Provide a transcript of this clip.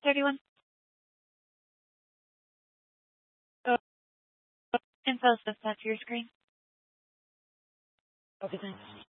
31. Oh, info stuff to your screen. Okay, thanks.